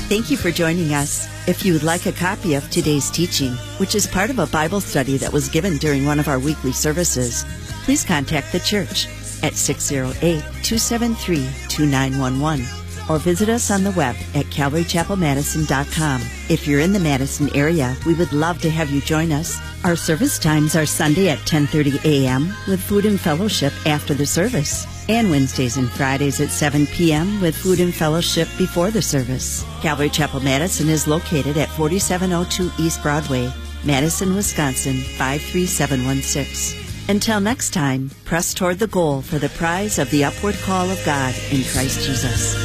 Thank you for joining us. If you would like a copy of today's teaching, which is part of a Bible study that was given during one of our weekly services, please contact the church at 608-273-2911 or visit us on the web at calvarychapelmadison.com. If you're in the Madison area, we would love to have you join us. Our service times are Sunday at 10:30 a.m. with food and fellowship after the service, and Wednesdays and Fridays at 7 p.m. with food and fellowship before the service. Calvary Chapel Madison is located at 4702 East Broadway, Madison, Wisconsin, 53716. Until next time, press toward the goal for the prize of the upward call of God in Christ Jesus.